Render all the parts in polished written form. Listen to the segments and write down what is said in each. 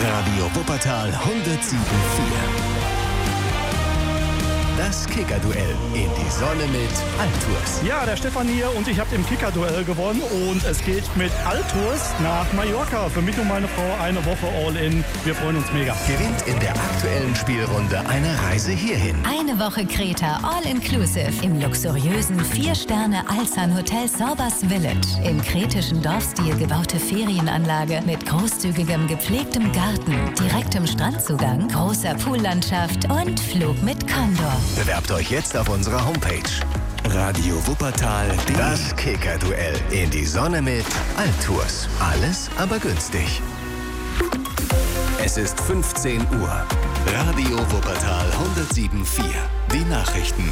Radio Wuppertal 107.4. Das Kicker-Duell in die Sonne mit Altours. Ja, der Stefan hier und ich habe im Kicker-Duell gewonnen und es geht mit Altours nach Mallorca. Für mich und meine Frau eine Woche All-In. Wir freuen uns mega. Gewinnt in der aktuellen Spielrunde eine Reise hierhin. Eine Woche Kreta All-Inclusive im luxuriösen 4-Sterne-Alzan-Hotel Sorbas Village. Im kretischen Dorfstil gebaute Ferienanlage mit großzügigem gepflegtem Garten, direktem Strandzugang, großer Poollandschaft und Flug mit Condor. Bewerbt euch jetzt auf unserer Homepage. Radio Wuppertal, das Kicker-Duell in die Sonne mit Altours. Alles, aber günstig. Es ist 15 Uhr. Radio Wuppertal 107.4. Die Nachrichten.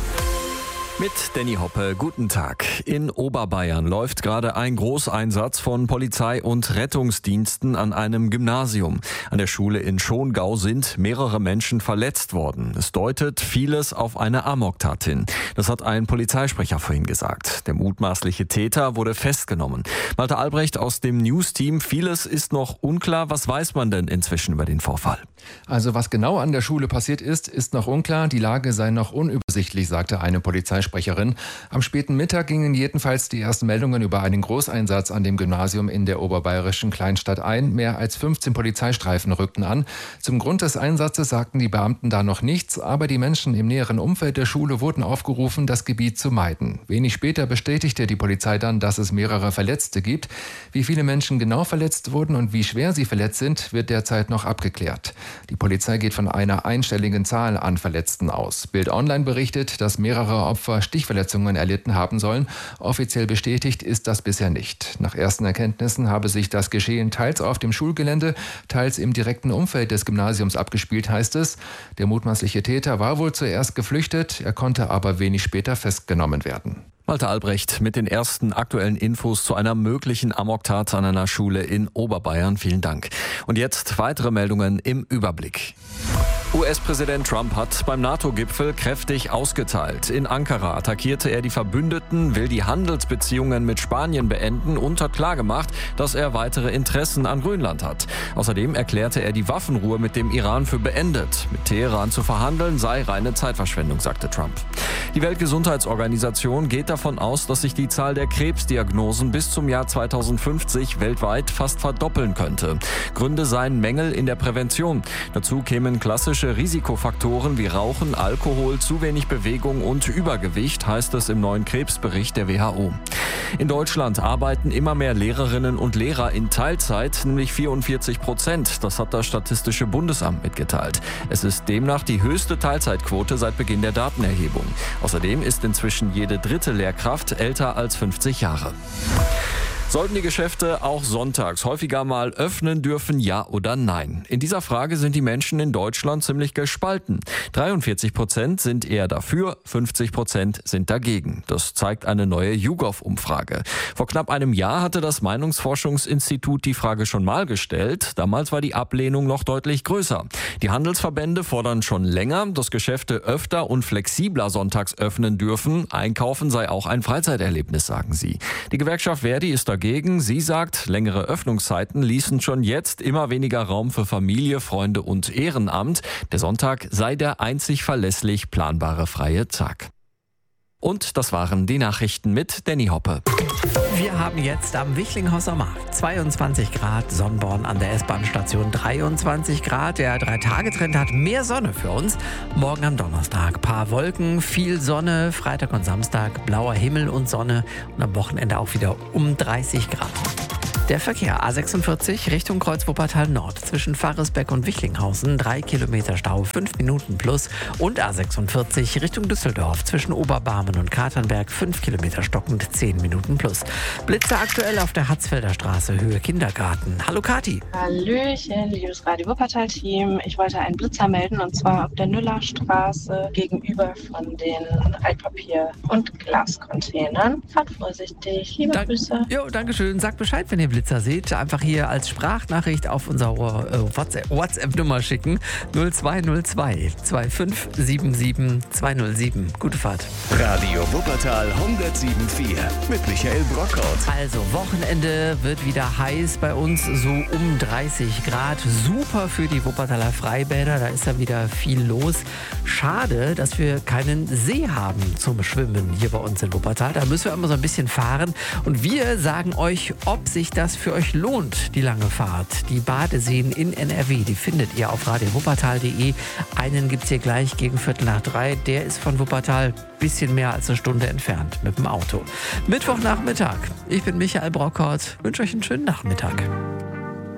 Mit Danny Hoppe, guten Tag. In Oberbayern läuft gerade ein Großeinsatz von Polizei und Rettungsdiensten an einem Gymnasium. An der Schule in Schongau sind mehrere Menschen verletzt worden. Es deutet vieles auf eine Amoktat hin. Das hat ein Polizeisprecher vorhin gesagt. Der mutmaßliche Täter wurde festgenommen. Malte Albrecht aus dem News-Team. Vieles ist noch unklar. Was weiß man denn inzwischen über den Vorfall? Also was genau an der Schule passiert ist noch unklar. Die Lage sei noch unübersichtlich, sagte eine Polizeisprecherin. Am späten Mittag gingen jedenfalls die ersten Meldungen über einen Großeinsatz an dem Gymnasium in der oberbayerischen Kleinstadt ein. Mehr als 15 Polizeistreifen rückten an. Zum Grund des Einsatzes sagten die Beamten da noch nichts, aber die Menschen im näheren Umfeld der Schule wurden aufgerufen, das Gebiet zu meiden. Wenig später bestätigte die Polizei dann, dass es mehrere Verletzte gibt. Wie viele Menschen genau verletzt wurden und wie schwer sie verletzt sind, wird derzeit noch abgeklärt. Die Polizei geht von einer einstelligen Zahl an Verletzten aus. Bild Online berichtet, dass mehrere Opfer Stichverletzungen erlitten haben sollen. Offiziell bestätigt ist das bisher nicht. Nach ersten Erkenntnissen habe sich das Geschehen teils auf dem Schulgelände, teils im direkten Umfeld des Gymnasiums abgespielt, heißt es. Der mutmaßliche Täter war wohl zuerst geflüchtet, er konnte aber wenig später festgenommen werden. Malte Albrecht mit den ersten aktuellen Infos zu einer möglichen Amoktat an einer Schule in Oberbayern. Vielen Dank. Und jetzt weitere Meldungen im Überblick. US-Präsident Trump hat beim NATO-Gipfel kräftig ausgeteilt. In Ankara attackierte er die Verbündeten, will die Handelsbeziehungen mit Spanien beenden und hat klargemacht, dass er weitere Interessen an Grönland hat. Außerdem erklärte er die Waffenruhe mit dem Iran für beendet. Mit Teheran zu verhandeln sei reine Zeitverschwendung, sagte Trump. Die Weltgesundheitsorganisation geht davon aus, dass sich die Zahl der Krebsdiagnosen bis zum Jahr 2050 weltweit fast verdoppeln könnte. Gründe seien Mängel in der Prävention. Dazu kämen klassische Risikofaktoren wie Rauchen, Alkohol, zu wenig Bewegung und Übergewicht, heißt es im neuen Krebsbericht der WHO. In Deutschland arbeiten immer mehr Lehrerinnen und Lehrer in Teilzeit, nämlich 44%. Das hat das Statistische Bundesamt mitgeteilt. Es ist demnach die höchste Teilzeitquote seit Beginn der Datenerhebung. Außerdem ist inzwischen jede dritte Lehrkraft älter als 50 Jahre. Sollten die Geschäfte auch sonntags häufiger mal öffnen dürfen, ja oder nein? In dieser Frage sind die Menschen in Deutschland ziemlich gespalten. 43% sind eher dafür, 50% sind dagegen. Das zeigt eine neue YouGov-Umfrage. Vor knapp einem Jahr hatte das Meinungsforschungsinstitut die Frage schon mal gestellt. Damals war die Ablehnung noch deutlich größer. Die Handelsverbände fordern schon länger, dass Geschäfte öfter und flexibler sonntags öffnen dürfen. Einkaufen sei auch ein Freizeiterlebnis, sagen sie. Die Gewerkschaft Verdi ist dagegen. Sie sagt, längere Öffnungszeiten ließen schon jetzt immer weniger Raum für Familie, Freunde und Ehrenamt. Der Sonntag sei der einzig verlässlich planbare freie Tag. Und das waren die Nachrichten mit Danny Hoppe. Wir haben jetzt am Wichlinghauser Markt 22 Grad, Sonnborn an der S-Bahn-Station 23 Grad. Der 3-Tage-Trend hat mehr Sonne für uns. Morgen am Donnerstag paar Wolken, viel Sonne. Freitag und Samstag blauer Himmel und Sonne. Und am Wochenende auch wieder um 30 Grad. Der Verkehr A46 Richtung Kreuz Wuppertal Nord zwischen Pfarresbeck und Wichlinghausen 3 Kilometer Stau, 5 Minuten plus. Und A46 Richtung Düsseldorf zwischen Oberbarmen und Katernberg 5 Kilometer stockend, 10 Minuten plus. Blitze aktuell auf der Hatzfelder Straße, Höhe Kindergarten. Hallo Kati. Hallöchen, liebes Radio Wuppertal-Team. Ich wollte einen Blitzer melden und zwar auf der Nüllerstraße gegenüber von den Altpapier- und Glascontainern. Fahrt vorsichtig. Liebe Grüße. Jo, danke schön. Sag Bescheid, wenn ihr Blitze Blitzer seht, einfach hier als Sprachnachricht auf unsere WhatsApp-Nummer schicken. 0202 2577 207. Gute Fahrt. Radio Wuppertal 107.4 mit Michael Brockhaut. Also, Wochenende wird wieder heiß bei uns, so um 30 Grad. Super für die Wuppertaler Freibäder, da ist ja wieder viel los. Schade, dass wir keinen See haben zum Schwimmen hier bei uns in Wuppertal. Da müssen wir immer so ein bisschen fahren. Und wir sagen euch, ob sich das für euch lohnt, die lange Fahrt. Die Badeseen in NRW, die findet ihr auf radiowuppertal.de. Einen gibt es hier gleich gegen 2:45. Der ist von Wuppertal bisschen mehr als eine Stunde entfernt mit dem Auto. Mittwochnachmittag. Ich bin Michael Brockhaut. Wünsche euch einen schönen Nachmittag.